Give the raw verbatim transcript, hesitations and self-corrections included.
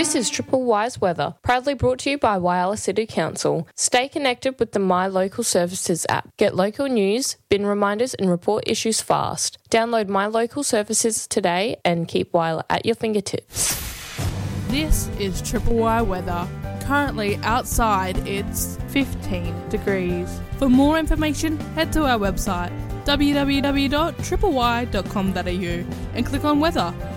This is Triple Wise Weather, proudly brought to you by Whyalla City Council. Stay connected with the My Local Services app. Get local news, bin reminders and report issues fast. Download My Local Services today and keep Whyalla at your fingertips. This is Triple Y Weather. Currently outside it's fifteen degrees. For more information, head to our website w w w dot triple y dot com dot a u and click on weather.